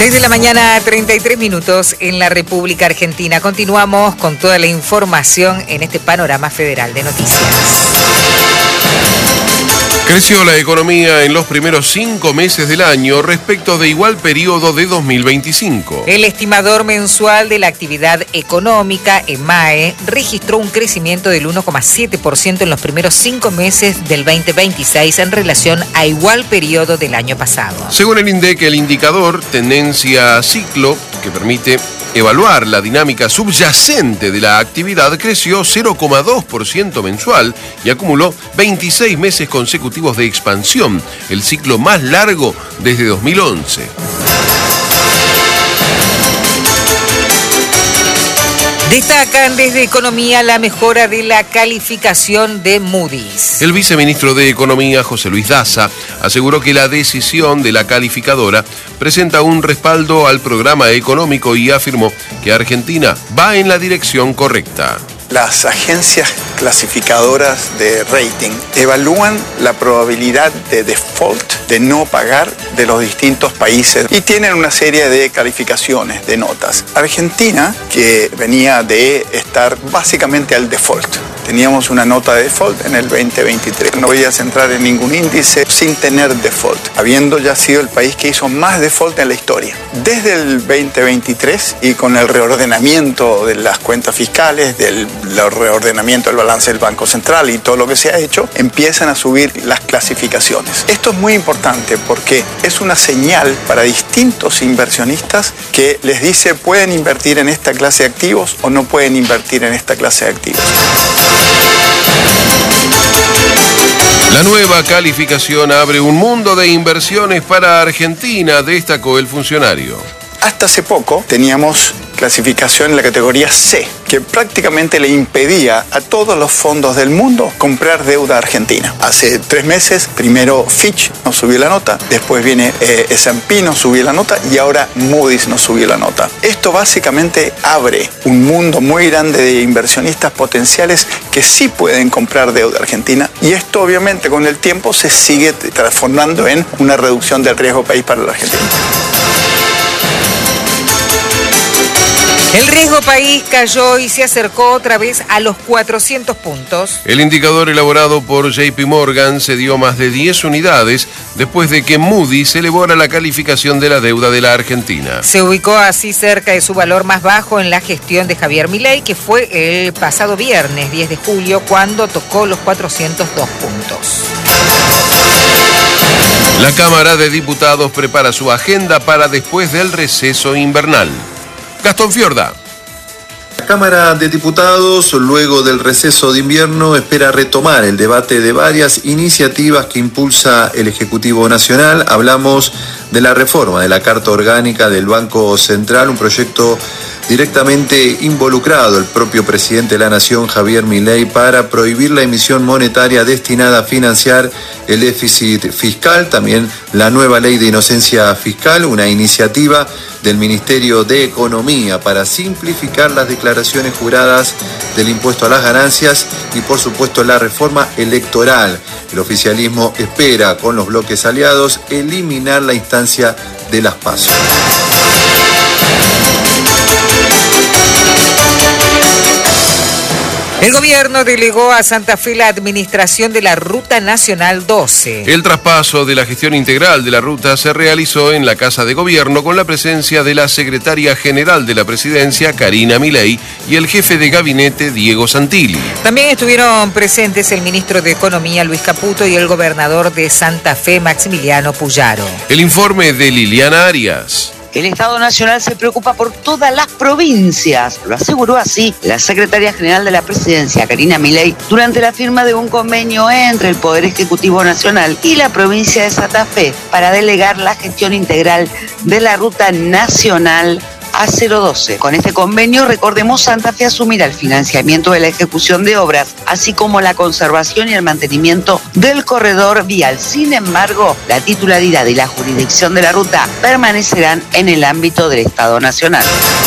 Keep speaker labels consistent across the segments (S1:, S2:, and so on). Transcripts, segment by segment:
S1: 6 de la mañana, 33 minutos en la República Argentina. Continuamos con toda la información en este panorama federal de noticias.
S2: Creció la economía en los primeros 5 meses del año respecto de igual periodo de 2025.
S1: El estimador mensual de la actividad económica, EMAE, registró un crecimiento del 1,7% en los primeros 5 meses del 2026 en relación a igual periodo del año pasado.
S2: Según el INDEC, el indicador tendencia ciclo, que permite evaluar la dinámica subyacente de la actividad, creció 0,2% mensual y acumuló 26 meses consecutivos de expansión, el ciclo más largo desde 2011.
S1: Destacan desde Economía la mejora de la calificación de Moody's.
S2: El viceministro de Economía, José Luis Daza, aseguró que la decisión de la calificadora presenta un respaldo al programa económico y afirmó que Argentina va en la dirección correcta.
S3: Las agencias clasificadoras de rating evalúan la probabilidad de default, de no pagar, de los distintos países y tienen una serie de calificaciones, de notas. Argentina, que venía de estar básicamente al default, teníamos una nota de default en el 2023. No podías entrar en ningún índice sin tener default, habiendo ya sido el país que hizo más default en la historia. Desde el 2023 y con el reordenamiento de las cuentas fiscales, del reordenamiento del balance del Banco Central y todo lo que se ha hecho, empiezan a subir las clasificaciones. Esto es muy importante porque es una señal para distintos inversionistas que les dice pueden invertir en esta clase de activos o no pueden invertir en esta clase de activos.
S2: La nueva calificación abre un mundo de inversiones para Argentina, destacó el funcionario.
S3: Hasta hace poco teníamos clasificación en la categoría C, que prácticamente le impedía a todos los fondos del mundo comprar deuda argentina. Hace 3 meses, primero Fitch nos subió la nota, después viene S&P nos subió la nota y ahora Moody's nos subió la nota. Esto básicamente abre un mundo muy grande de inversionistas potenciales que sí pueden comprar deuda argentina y esto obviamente con el tiempo se sigue transformando en una reducción del riesgo país para la Argentina.
S1: El riesgo país cayó y se acercó otra vez a los 400 puntos.
S2: El indicador elaborado por JP Morgan cedió más de 10 unidades después de que Moody's elevara la calificación de la deuda de la Argentina.
S1: Se ubicó así cerca de su valor más bajo en la gestión de Javier Milei, que fue el pasado viernes 10 de julio cuando tocó los 402 puntos.
S2: La Cámara de Diputados prepara su agenda para después del receso invernal. Gastón Fiorda.
S4: La Cámara de Diputados, luego del receso de invierno, espera retomar el debate de varias iniciativas que impulsa el Ejecutivo Nacional. Hablamos de la reforma de la Carta Orgánica del Banco Central, un proyecto directamente involucrado el propio presidente de la Nación, Javier Milei, para prohibir la emisión monetaria destinada a financiar el déficit fiscal. También la nueva ley de inocencia fiscal, una iniciativa del Ministerio de Economía para simplificar las declaraciones juradas del impuesto a las ganancias y, por supuesto, la reforma electoral. El oficialismo espera, con los bloques aliados, eliminar la instancia de las PASO.
S1: El gobierno delegó a Santa Fe la administración de la Ruta Nacional 12.
S2: El traspaso de la gestión integral de la ruta se realizó en la Casa de Gobierno con la presencia de la secretaria general de la Presidencia, Karina Milei, y el jefe de gabinete, Diego Santilli.
S1: También estuvieron presentes el ministro de Economía, Luis Caputo, y el gobernador de Santa Fe, Maximiliano Puyaro.
S2: El informe de Liliana Arias.
S5: El Estado Nacional se preocupa por todas las provincias, lo aseguró así la secretaria general de la Presidencia, Karina Milei, durante la firma de un convenio entre el Poder Ejecutivo Nacional y la provincia de Santa Fe para delegar la gestión integral de la Ruta Nacional A012. Con este convenio, recordemos, Santa Fe asumirá el financiamiento de la ejecución de obras, así como la conservación y el mantenimiento del corredor vial. Sin embargo, la titularidad y la jurisdicción de la ruta permanecerán en el ámbito del Estado Nacional.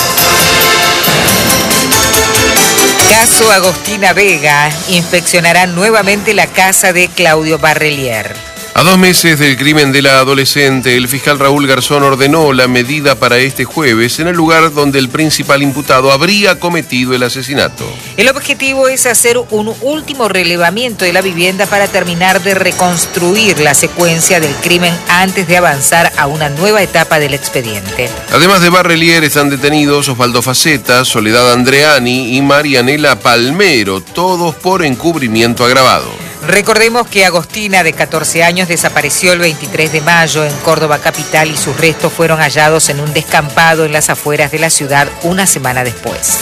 S1: Caso Agostina Vega. Inspeccionará nuevamente la casa de Claudio Barrelier.
S2: A 2 meses del crimen de la adolescente, el fiscal Raúl Garzón ordenó la medida para este jueves en el lugar donde el principal imputado habría cometido el asesinato.
S1: El objetivo es hacer un último relevamiento de la vivienda para terminar de reconstruir la secuencia del crimen antes de avanzar a una nueva etapa del expediente.
S2: Además de Barrelier, están detenidos Osvaldo Faceta, Soledad Andreani y Marianela Palmero, todos por encubrimiento agravado.
S1: Recordemos que Agostina, de 14 años, desapareció el 23 de mayo en Córdoba capital y sus restos fueron hallados en un descampado en las afueras de la ciudad una semana después.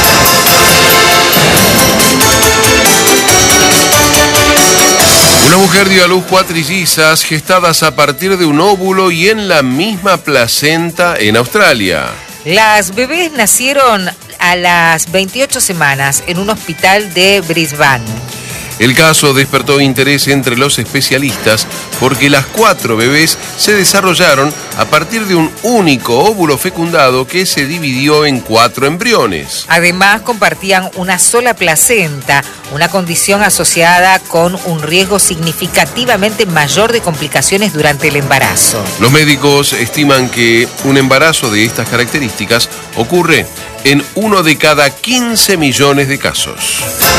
S2: Una mujer dio a luz 4 trillizas gestadas a partir de un óvulo y en la misma placenta en Australia.
S1: Las bebés nacieron a las 28 semanas en un hospital de Brisbane.
S2: El caso despertó interés entre los especialistas porque las 4 bebés se desarrollaron a partir de un único óvulo fecundado que se dividió en 4 embriones.
S1: Además, compartían una sola placenta, una condición asociada con un riesgo significativamente mayor de complicaciones durante el embarazo.
S2: Los médicos estiman que un embarazo de estas características ocurre en 1 de cada 15 millones de casos.